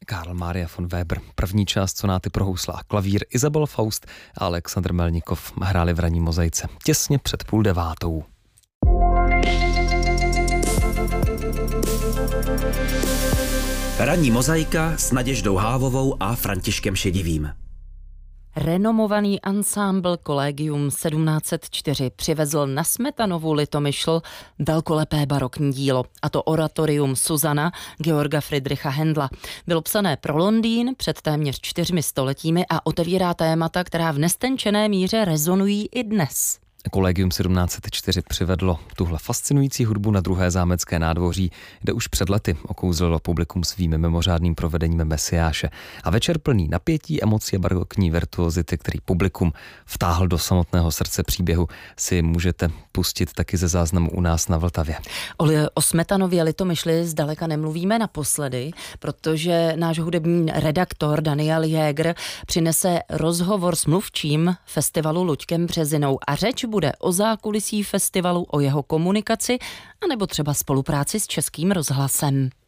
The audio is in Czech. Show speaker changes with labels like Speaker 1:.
Speaker 1: Karl Maria von Weber. První část sonáty pro housle a klavír Isabel Faust a Alexandr Melnikov hráli v ranní mozaice těsně před 8:30.
Speaker 2: Ranní mozaika s Naděždou Hávovou a Františkem Šedivým.
Speaker 3: Renomovaný ansámbl Collegium 1704 přivezl na Smetanovu Litomyšl velkolepé barokní dílo, a to oratorium Susana Georga Friedricha Händla. Bylo psané pro Londýn před téměř 4 stoletími a otevírá témata, která v nestenčené míře rezonují i dnes.
Speaker 1: Collegium 1704 přivedlo tuhle fascinující hudbu na Druhé zámecké nádvoří, kde už před lety okouzlilo publikum svým mimořádným provedením Mesiáše. A večer plný napětí, emocí a barokní virtuozity, který publikum vtáhl do samotného srdce příběhu, si můžete pustit taky ze záznamu u nás na Vltavě.
Speaker 3: O Smetanově Litomyšli zdaleka nemluvíme naposledy, protože náš hudební redaktor Daniel Jäger přinese rozhovor s mluvčím festivalu Luďkem Březinou a řeč bude o zákulisí festivalu, o jeho komunikaci anebo třeba spolupráci s Českým rozhlasem.